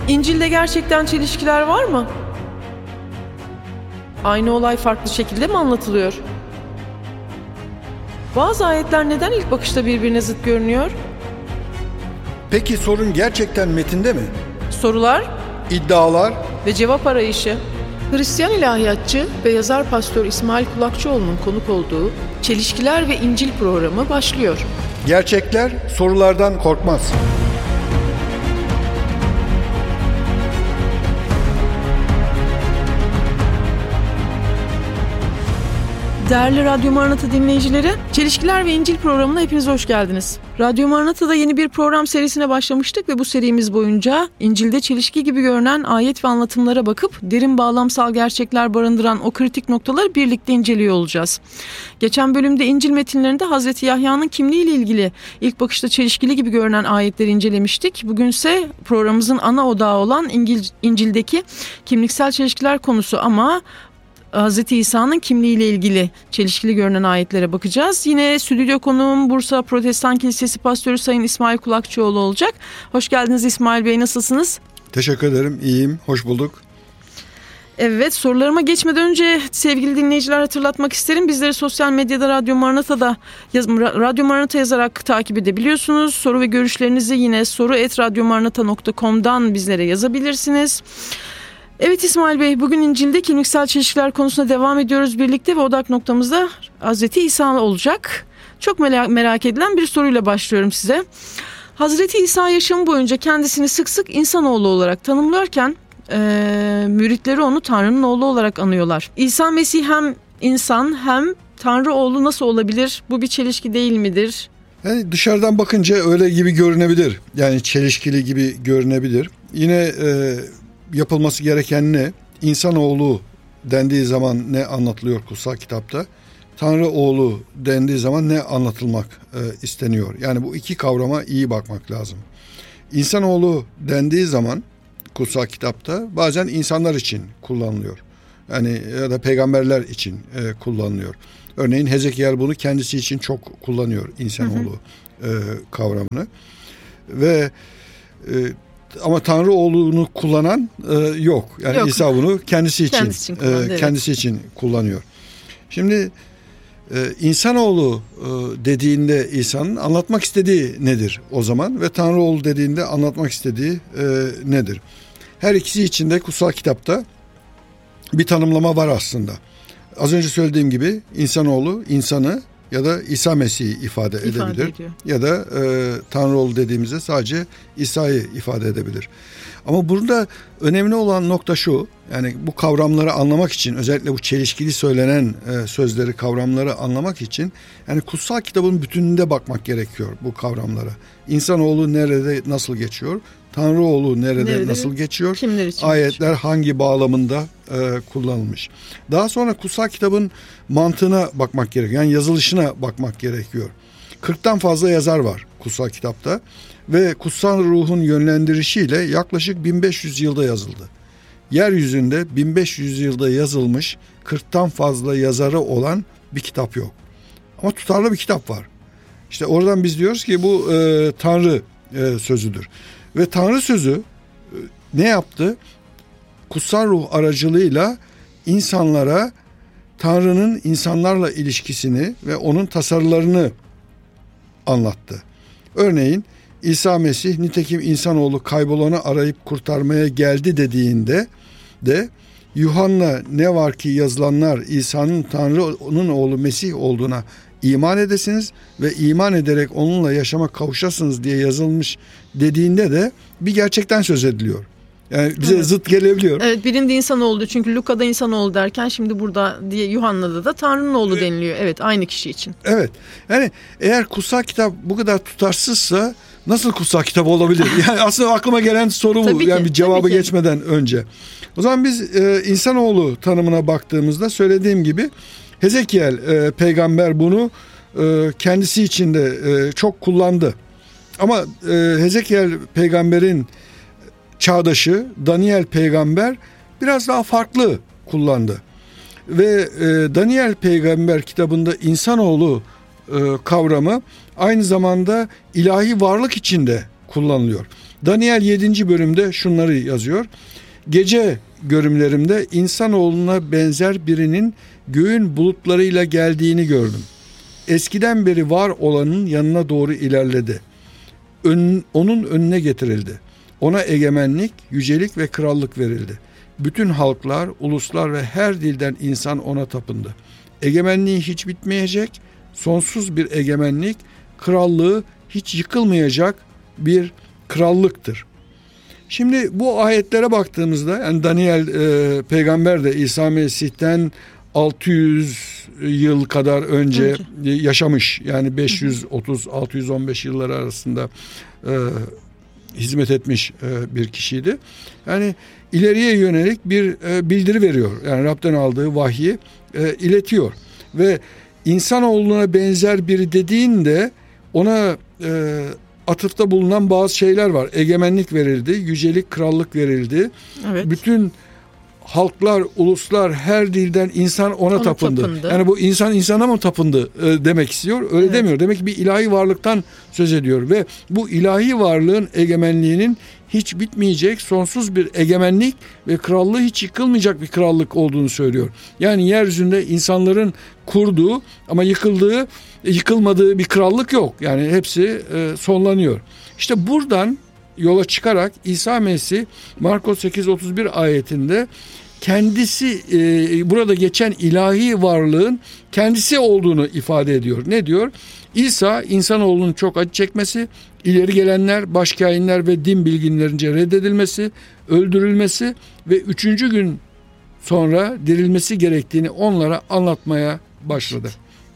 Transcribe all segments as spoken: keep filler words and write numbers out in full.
İncil'de gerçekten çelişkiler var mı? Aynı olay farklı şekilde mi anlatılıyor? Bazı ayetler neden ilk bakışta birbirine zıt görünüyor? Peki sorun gerçekten metinde mi? Sorular İddialar ve cevap arayışı. Hristiyan ilahiyatçı ve yazar Pastör İsmail Kulakçıoğlu'nun konuk olduğu Çelişkiler ve İncil programı başlıyor. Gerçekler sorulardan korkmaz. Değerli Radyo Maranatha dinleyicileri, Çelişkiler ve İncil programına hepiniz hoş geldiniz. Radyo Maranatha'da yeni bir program serisine başlamıştık ve bu serimiz boyunca İncil'de çelişki gibi görünen ayet ve anlatımlara bakıp derin bağlamsal gerçekler barındıran o kritik noktaları birlikte inceliyor olacağız. Geçen bölümde İncil metinlerinde Hazreti Yahya'nın kimliğiyle ilgili ilk bakışta çelişkili gibi görünen ayetleri incelemiştik. Bugünse programımızın ana odağı olan İncil, İncil'deki kimliksel çelişkiler konusu ama Hz. İsa'nın kimliğiyle ilgili çelişkili görünen ayetlere bakacağız. Yine stüdyo konuğum Bursa Protestan Kilisesi Pastörü Sayın İsmail Kulakçıoğlu olacak. Hoş geldiniz İsmail Bey, nasılsınız? Teşekkür ederim, iyiyim, hoş bulduk. Evet, sorularıma geçmeden önce sevgili dinleyiciler hatırlatmak isterim. Bizleri sosyal medyada Radyo Maranatha'da yaz, Radyo Maranatha yazarak takip edebiliyorsunuz. Soru ve görüşlerinizi yine soru et radyomaranatha nokta com'dan bizlere yazabilirsiniz. Evet İsmail Bey, bugün İncil'de kimliksel çelişkiler konusuna devam ediyoruz birlikte ve odak noktamızda Hazreti İsa olacak. Çok merak edilen bir soruyla başlıyorum size. Hazreti İsa yaşamı boyunca kendisini sık sık insanoğlu olarak tanımlarken e, müritleri onu Tanrı'nın oğlu olarak anıyorlar. İsa Mesih hem insan hem Tanrı oğlu nasıl olabilir? Bu bir çelişki değil midir? Yani dışarıdan bakınca öyle gibi görünebilir. Yani çelişkili gibi görünebilir. Yine e, yapılması gereken ne? İnsanoğlu dendiği zaman ne anlatılıyor kutsal kitapta? Tanrı oğlu dendiği zaman ne anlatılmak e, isteniyor? Yani bu iki kavrama iyi bakmak lazım. İnsanoğlu dendiği zaman kutsal kitapta bazen insanlar için kullanılıyor. Yani ya da peygamberler için e, kullanılıyor. Örneğin Hezekiel bunu kendisi için çok kullanıyor, insanoğlu hı hı. E, kavramını. Ve e, ama Tanrı oğlunu kullanan e, yok. Yani yok. İsa bunu kendisi için kendisi için, kullandı, e, kendisi evet. için kullanıyor. Şimdi e, insanoğlu e, dediğinde İsa'nın anlatmak istediği nedir o zaman ve Tanrı oğlu dediğinde anlatmak istediği e, nedir? Her ikisi için de kutsal kitapta bir tanımlama var aslında. Az önce söylediğim gibi insanoğlu insanı ya da İsa Mesih'i ifade, ifade edebilir. Ediyor. Ya da e, Tanrı oğlu dediğimizde sadece İsa'yı ifade edebilir. Ama burada önemli olan nokta şu. Yani bu kavramları anlamak için, özellikle bu çelişkili söylenen e, sözleri, kavramları anlamak için yani kutsal kitabın bütününde bakmak gerekiyor bu kavramlara. İnsanoğlu nerede nasıl geçiyor? Tanrı oğlu nerede, nerede nasıl geçiyor? Ayetler geçiyor? Hangi bağlamında e, kullanılmış? Daha sonra kutsal kitabın mantığına bakmak gerekiyor. Yani yazılışına bakmak gerekiyor. kırktan fazla yazar var kutsal kitapta ve kutsal ruhun yönlendirişiyle yaklaşık bin beş yüz yılda yazıldı. Yeryüzünde bin beş yüz yılda yazılmış kırktan fazla yazarı olan bir kitap yok. Ama tutarlı bir kitap var. İşte oradan biz diyoruz ki bu e, Tanrı e, sözüdür. Ve Tanrı sözü e, ne yaptı? Kutsal ruh aracılığıyla insanlara Tanrı'nın insanlarla ilişkisini ve onun tasarılarını anlattı. Örneğin İsa Mesih nitekim insanoğlu kaybolanı arayıp kurtarmaya geldi dediğinde de Yuhanna ne var ki yazılanlar İsa'nın Tanrı'nın oğlu Mesih olduğuna iman edesiniz ve iman ederek onunla yaşama kavuşasınız diye yazılmış dediğinde de bir gerçekten söz ediliyor. Yani bize evet. zıt gelebiliyor. Evet, birinde insan oldu çünkü Luka'da insan oldu derken şimdi burada diye Yuhanna'da da Tanrı'nın oğlu deniliyor. Evet, aynı kişi için. Evet. Yani eğer kutsal kitap bu kadar tutarsızsa nasıl kutsal kitap olabilir? Yani aslında aklıma gelen soru bu. Tabii yani ki, bir cevabı geçmeden önce. O zaman biz e, insanoğlu tanımına baktığımızda söylediğim gibi Hezekiel e, peygamber bunu e, kendisi için de e, çok kullandı. Ama e, Hezekiel peygamberin çağdaşı Daniel peygamber biraz daha farklı kullandı. Ve e, Daniel peygamber kitabında insanoğlu e, kavramı aynı zamanda ilahi varlık içinde kullanılıyor. Daniel yedinci bölümde şunları yazıyor. Gece görümlerimde insanoğluna benzer birinin göğün bulutlarıyla geldiğini gördüm. Eskiden beri var olanın yanına doğru ilerledi. Ön, onun önüne getirildi. Ona egemenlik, yücelik ve krallık verildi. Bütün halklar, uluslar ve her dilden insan ona tapındı. Egemenliği hiç bitmeyecek, sonsuz bir egemenlik, krallığı hiç yıkılmayacak bir krallıktır. Şimdi bu ayetlere baktığımızda, yani Daniel e, peygamber de İsa Mesih'ten altı yüz yıl kadar önce, önce. yaşamış. Yani beş yüz otuz altı yüz on beş yılları arasında e, hizmet etmiş e, bir kişiydi. Yani ileriye yönelik bir e, bildiri veriyor. Yani Rab'den aldığı vahyi e, iletiyor. Ve insanoğluna benzer biri dediğinde ona e, atıfta bulunan bazı şeyler var. Egemenlik verildi, yücelik, krallık verildi. Evet. Bütün halklar, uluslar, her dilden insan ona, ona tapındı. tapındı. Yani bu insan insana mı tapındı e, demek istiyor? Öyle evet. demiyor. Demek ki bir ilahi varlıktan söz ediyor ve bu ilahi varlığın egemenliğinin hiç bitmeyecek, sonsuz bir egemenlik ve krallığı hiç yıkılmayacak bir krallık olduğunu söylüyor. Yani yeryüzünde insanların kurduğu ama yıkıldığı, yıkılmadığı bir krallık yok. Yani hepsi e, sonlanıyor. İşte buradan yola çıkarak İsa Mesih Markos sekiz otuz bir ayetinde kendisi e, burada geçen ilahi varlığın kendisi olduğunu ifade ediyor. Ne diyor? İsa insanoğlunun çok acı çekmesi, ileri gelenler, başkâhinler ve din bilginlerince reddedilmesi, öldürülmesi ve üçüncü gün sonra dirilmesi gerektiğini onlara anlatmaya başladı.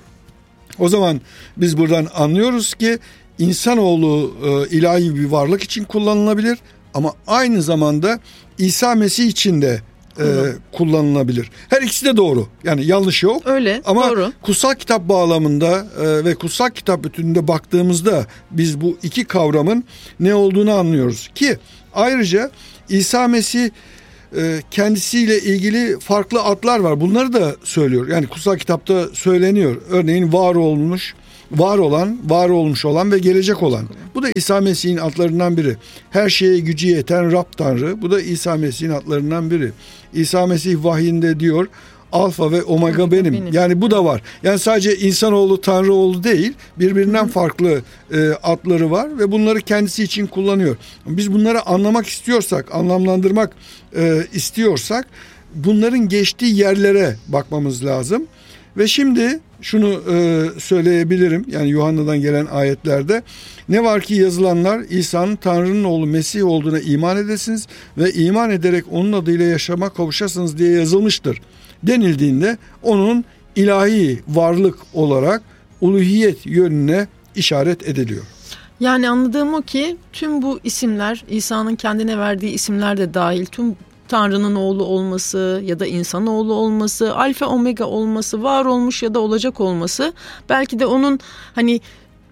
O zaman biz buradan anlıyoruz ki İnsanoğlu e, ilahi bir varlık için kullanılabilir ama aynı zamanda İsa Mesih için de e, kullanılabilir. Her ikisi de doğru. Yani yanlış yok. Öyle, ama doğru. kutsal kitap bağlamında e, ve kutsal kitap bütününde baktığımızda biz bu iki kavramın ne olduğunu anlıyoruz ki ayrıca İsa Mesih e, kendisiyle ilgili farklı adlar var. Bunları da söylüyor. Yani kutsal kitapta söyleniyor. Örneğin var olmuş, var olan, var olmuş olan ve gelecek olan. Bu da İsa Mesih'in adlarından biri. Her şeye gücü yeten Rab Tanrı. Bu da İsa Mesih'in adlarından biri. İsa Mesih vahyinde diyor Alfa ve Omega benim. benim. Yani bu da var. Yani sadece insanoğlu, Tanrıoğlu değil, birbirinden Hı. farklı e, adları var ve bunları kendisi için kullanıyor. Biz bunları anlamak istiyorsak, anlamlandırmak e, istiyorsak bunların geçtiği yerlere bakmamız lazım. Ve şimdi şunu e, söyleyebilirim, yani Yuhanna'dan gelen ayetlerde ne var ki yazılanlar İsa'nın Tanrı'nın oğlu Mesih olduğuna iman edesiniz ve iman ederek onun adıyla yaşama kavuşasınız diye yazılmıştır denildiğinde onun ilahi varlık olarak uluhiyet yönüne işaret ediliyor. Yani anladığım o ki tüm bu isimler, İsa'nın kendine verdiği isimler de dahil, tüm Tanrı'nın oğlu olması ya da insanoğlu olması, alfa omega olması, var olmuş ya da olacak olması, belki de onun hani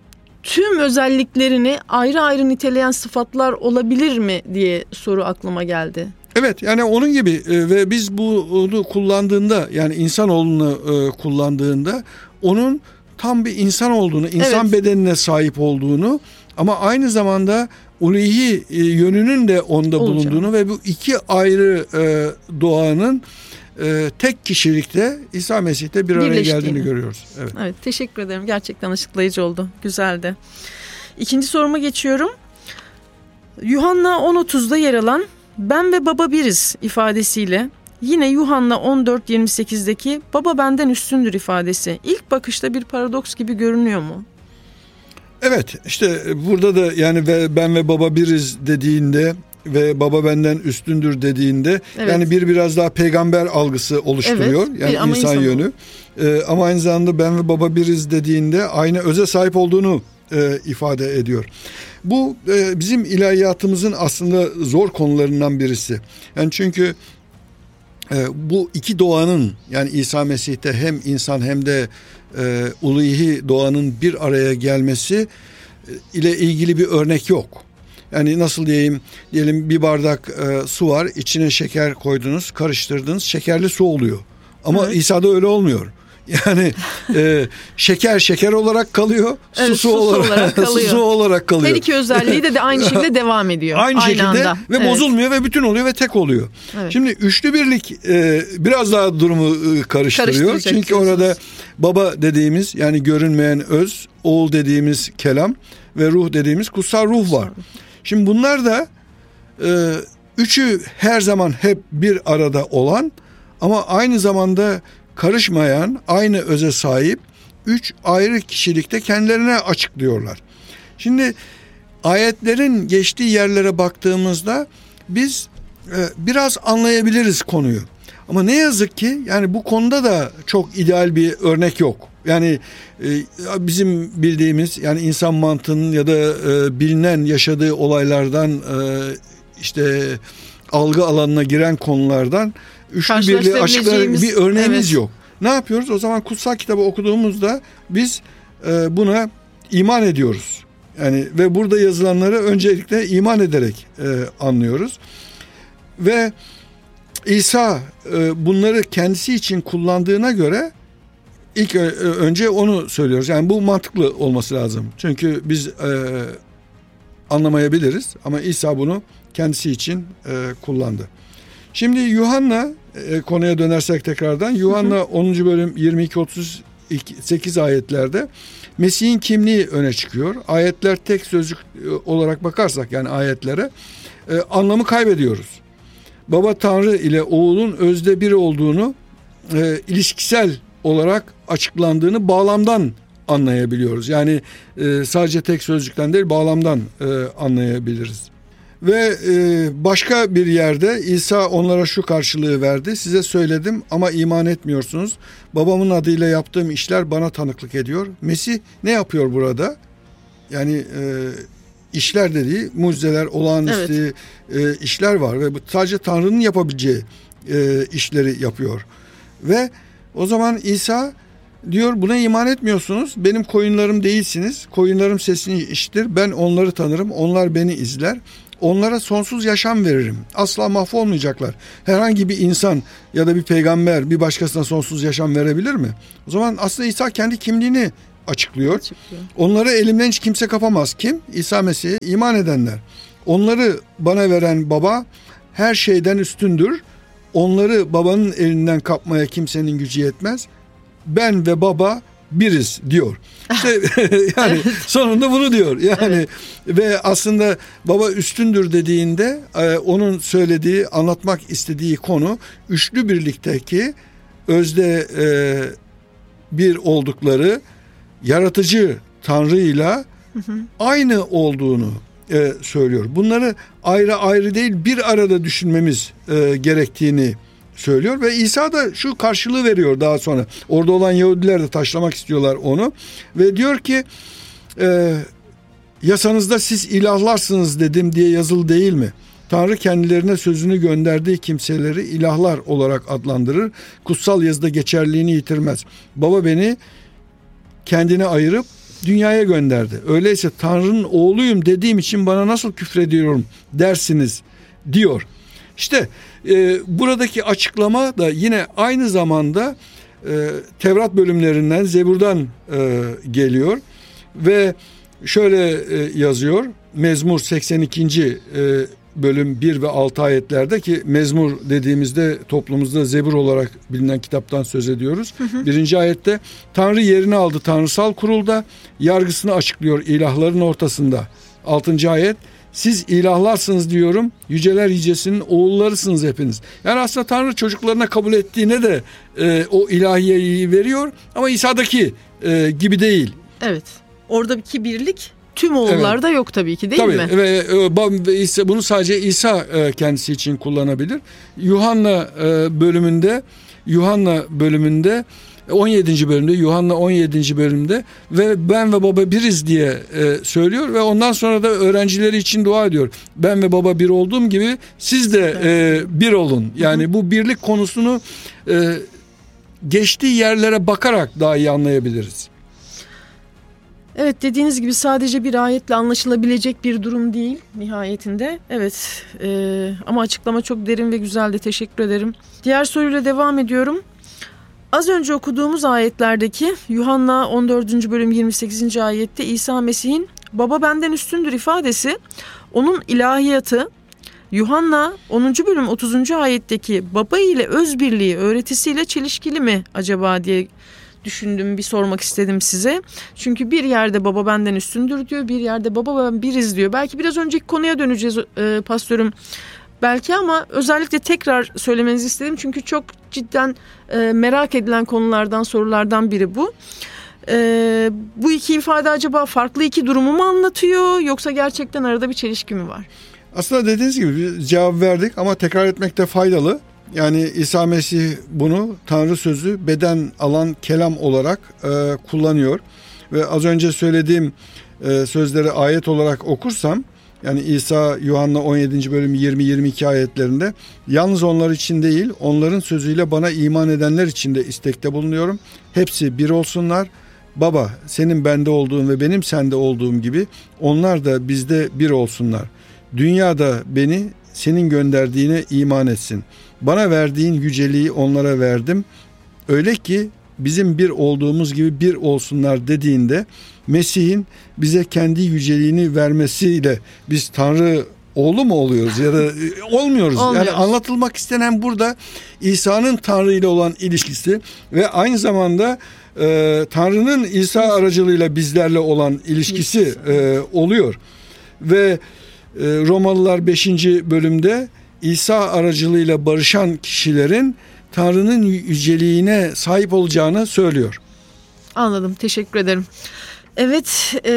tüm özelliklerini ayrı ayrı niteleyen sıfatlar olabilir mi diye soru aklıma geldi. Evet, yani onun gibi ve biz bunu kullandığında, yani insanoğlunu kullandığında onun tam bir insan olduğunu, insan evet. bedenine sahip olduğunu ama aynı zamanda uluhi yönünün de onda Olacak. bulunduğunu ve bu iki ayrı e, doğanın e, tek kişilikte İsa Mesih'te bir araya geldiğini görüyoruz. Evet. Evet, teşekkür ederim. Gerçekten açıklayıcı oldu. Güzeldi. İkinci soruma geçiyorum. Yuhanna on otuzda yer alan ben ve baba biriz ifadesiyle yine Yuhanna on dört yirmi sekizdeki baba benden üstündür ifadesi ilk bakışta bir paradoks gibi görünüyor mu? Evet, işte burada da yani ve ben ve baba biriz dediğinde ve baba benden üstündür dediğinde evet. yani bir biraz daha peygamber algısı oluşturuyor. Evet, yani insan yönü. Ee, ama aynı zamanda ben ve baba biriz dediğinde aynı öze sahip olduğunu e, ifade ediyor. Bu e, bizim ilahiyatımızın aslında zor konularından birisi. Yani çünkü e, bu iki doğanın, yani İsa Mesih'te hem insan hem de e, uluhi doğanın bir araya gelmesi e, ile ilgili bir örnek yok. Yani nasıl diyeyim, diyelim bir bardak e, su var, içine şeker koydunuz, karıştırdınız, şekerli su oluyor. Ama evet. İsa'da öyle olmuyor. Yani e, şeker şeker olarak kalıyor, evet, su su su olarak, olarak kalıyor. su olarak kalıyor. Her iki özelliği de, de aynı şekilde devam ediyor. Aynı, aynı şekilde anda. ve evet. bozulmuyor ve bütün oluyor ve tek oluyor. Evet. Şimdi üçlü birlik e, biraz daha durumu e, karıştırıyor. Çünkü orada baba dediğimiz, yani görünmeyen öz, oğul dediğimiz kelam ve ruh dediğimiz kutsal ruh var. Şimdi bunlar da e, üçü her zaman hep bir arada olan ama aynı zamanda karışmayan, aynı öze sahip üç ayrı kişilikte kendilerine açıklıyorlar. Şimdi ayetlerin geçtiği yerlere baktığımızda biz e, biraz anlayabiliriz konuyu. Ama ne yazık ki yani bu konuda da çok ideal bir örnek yok. Yani e, bizim bildiğimiz, yani insan mantığının ya da e, bilinen yaşadığı olaylardan e, işte algı alanına giren konulardan üçlü birliği açıklayan bir örneğimiz evet. yok. Ne yapıyoruz? O zaman kutsal kitabı okuduğumuzda biz e, buna iman ediyoruz. Yani ve burada yazılanları öncelikle iman ederek e, anlıyoruz. Ve İsa e, bunları kendisi için kullandığına göre ilk e, önce onu söylüyoruz. Yani bu mantıklı olması lazım. Çünkü biz e, anlamayabiliriz ama İsa bunu kendisi için e, kullandı. Şimdi Yuhanna e, konuya dönersek tekrardan Yuhanna hı hı. onuncu bölüm yirmi iki otuz sekiz ayetlerde Mesih'in kimliği öne çıkıyor. Ayetler tek sözcük olarak bakarsak yani ayetlere e, anlamı kaybediyoruz. Baba Tanrı ile oğulun özde bir olduğunu e, ilişkisel olarak açıklandığını bağlamdan anlayabiliyoruz. Yani e, sadece tek sözcükten değil bağlamdan e, anlayabiliriz. Ve e, başka bir yerde İsa onlara şu karşılığı verdi. Size söyledim ama iman etmiyorsunuz. Babamın adıyla yaptığım işler bana tanıklık ediyor. Mesih ne yapıyor burada? Yani e, işler dediği mucizeler, olağanüstü evet. e, işler var. Ve bu sadece Tanrı'nın yapabileceği e, işleri yapıyor. Ve o zaman İsa diyor buna iman etmiyorsunuz. Benim koyunlarım değilsiniz. Koyunlarım sesini işitir. Ben onları tanırım. Onlar beni izler. Onlara sonsuz yaşam veririm. Asla mahvolmayacaklar. Herhangi bir insan ya da bir peygamber bir başkasına sonsuz yaşam verebilir mi? O zaman aslında İsa kendi kimliğini açıklıyor. açıklıyor. Onları elimden hiç kimse kapamaz. Kim? İsa Mesih'e iman edenler. Onları bana veren baba her şeyden üstündür. Onları babanın elinden kapmaya kimsenin gücü yetmez. Ben ve baba biriz diyor. İşte yani sonunda bunu diyor. Yani evet. Ve aslında baba üstündür dediğinde e, onun söylediği, anlatmak istediği konu üçlü birlikteki özde e, bir oldukları yaratıcı Tanrı'yla hı hı. aynı olduğunu e, söylüyor. Bunları ayrı ayrı değil bir arada düşünmemiz e, gerektiğini söylüyor ve İsa da şu karşılığı veriyor daha sonra. Orada olan Yahudiler de taşlamak istiyorlar onu ve diyor ki e, yasanızda siz ilahlarsınız dedim diye yazılı değil mi? Tanrı kendilerine sözünü gönderdiği kimseleri ilahlar olarak adlandırır. Kutsal yazıda geçerliliğini yitirmez. Baba beni kendine ayırıp dünyaya gönderdi. Öyleyse Tanrı'nın oğluyum dediğim için bana nasıl küfrediyorum dersiniz diyor. İşte e, buradaki açıklama da yine aynı zamanda e, Tevrat bölümlerinden, Zebur'dan e, geliyor ve şöyle e, yazıyor. Mezmur seksen ikinci E, bölüm bir ve altı ayetlerde, ki mezmur dediğimizde toplumumuzda Zebur olarak bilinen kitaptan söz ediyoruz. Hı hı. Birinci ayette Tanrı yerini aldı tanrısal kurulda, yargısını açıklıyor ilahların ortasında. Altıncı ayet siz ilahlarsınız diyorum, yüceler yücesinin oğullarısınız hepiniz. Yani aslında Tanrı çocuklarına kabul ettiğine de e, o ilahiyeyi veriyor ama İsa'daki e, gibi değil. Evet, oradaki birlik tüm oğullarda evet. yok tabii ki değil tabii. mi? Ve, ve İsa, bunu sadece İsa e, kendisi için kullanabilir. Yuhanna e, bölümünde Yuhanna bölümünde on yedinci bölümde Yuhanna on yedinci bölümde ve ben ve baba biriz diye e, söylüyor ve ondan sonra da öğrencileri için dua ediyor. Ben ve baba bir olduğum gibi siz de e, bir olun. Yani hı hı. bu birlik konusunu e, geçtiği yerlere bakarak daha iyi anlayabiliriz. Evet, dediğiniz gibi sadece bir ayetle anlaşılabilecek bir durum değil nihayetinde. Evet e, ama açıklama çok derin ve güzeldi. Teşekkür ederim. Diğer soruyla devam ediyorum. Az önce okuduğumuz ayetlerdeki Yuhanna on dördüncü bölüm yirmi sekizinci ayette İsa Mesih'in baba benden üstündür ifadesi onun ilahiyatı, Yuhanna onuncu bölüm otuzuncu ayetteki baba ile özbirliği öğretisiyle çelişkili mi acaba diye düşündüm, bir sormak istedim size. Çünkü bir yerde baba benden üstündür diyor, bir yerde baba ben biriz diyor. Belki biraz önceki konuya döneceğiz e, pastörüm. Belki ama özellikle tekrar söylemenizi istedim. Çünkü çok cidden e, merak edilen konulardan, sorulardan biri bu. E, bu iki ifade acaba farklı iki durumu mu anlatıyor yoksa gerçekten arada bir çelişki mi var? Aslında dediğiniz gibi cevap verdik ama tekrar etmekte faydalı. Yani İsa Mesih bunu Tanrı sözü beden alan kelam olarak e, kullanıyor. Ve az önce söylediğim e, sözleri ayet olarak okursam, yani İsa Yuhanna on yedinci bölüm yirmi yirmi iki ayetlerinde yalnız onlar için değil, onların sözüyle bana iman edenler için de istekte bulunuyorum. Hepsi bir olsunlar. Baba, senin bende olduğun ve benim sende olduğum gibi onlar da bizde bir olsunlar. Dünyada beni senin gönderdiğine iman etsin. Bana verdiğin yüceliği onlara verdim. Öyle ki bizim bir olduğumuz gibi bir olsunlar dediğinde Mesih'in bize kendi yüceliğini vermesiyle biz Tanrı oğlu mu oluyoruz ya da olmuyoruz. Olmuyoruz. Yani anlatılmak istenen burada İsa'nın Tanrı ile olan ilişkisi ve aynı zamanda e, Tanrı'nın İsa aracılığıyla bizlerle olan ilişkisi e, oluyor. Ve e, Romalılar beşinci bölümde İsa aracılığıyla barışan kişilerin Tanrı'nın yüceliğine sahip olacağını söylüyor. Anladım, teşekkür ederim. Evet, e,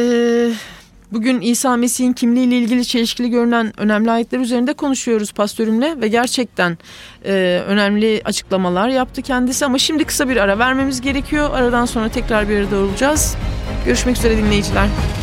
bugün İsa Mesih'in kimliğiyle ilgili çelişkili görünen önemli ayetler üzerinde konuşuyoruz pastörümle ve gerçekten e, önemli açıklamalar yaptı kendisi. Ama şimdi kısa bir ara vermemiz gerekiyor. Aradan sonra tekrar bir arada olacağız. Görüşmek üzere dinleyiciler.